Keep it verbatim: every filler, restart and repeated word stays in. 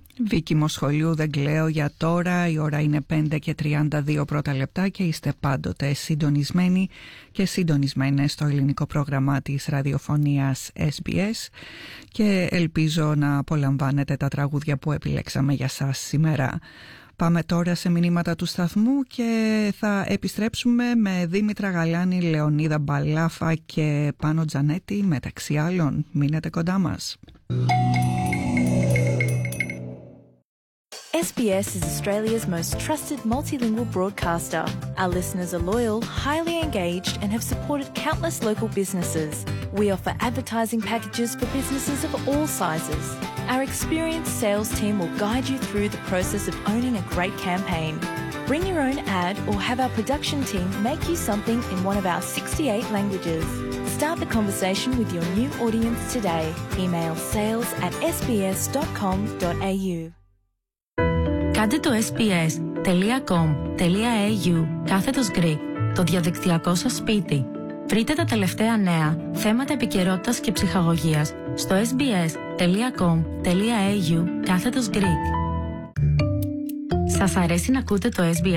Βίκη Μοσχολιού, δεν κλαίω για τώρα. Η ώρα είναι πέντε και τριάντα δύο πρώτα λεπτά και είστε πάντοτε συντονισμένοι και συντονισμένες στο ελληνικό πρόγραμμα της ραδιοφωνίας ες μπι ες και ελπίζω να απολαμβάνετε τα τραγούδια που επιλέξαμε για σας σήμερα. Πάμε τώρα σε μηνύματα του σταθμού και θα επιστρέψουμε με Δήμητρα Γαλάνη, Λεωνίδα Μπαλάφα και Πάνο Τζανέτη μεταξύ άλλων. Μείνετε κοντά μας. ες μπι ες is Australia's most trusted multilingual broadcaster. Our listeners are loyal, highly engaged, and have supported countless local businesses. We offer advertising packages for businesses of all sizes. Our experienced sales team will guide you through the process of owning a great campaign. Bring your own ad or have our production team make you something in one of our sixty-eight languages. Start the conversation with your new audience today. Email sales at s b s dot com dot a u. Κάντε το ες μπι ες τελεία κομ τελεία έι γιου κάθετος Greek, το διαδικτυακό σας σπίτι. Βρείτε τα τελευταία νέα, θέματα επικαιρότητας και ψυχαγωγίας στο ες μπι ες τελεία κομ τελεία έι γιου κάθετος Greek. Σας αρέσει να ακούτε το ες μπι ες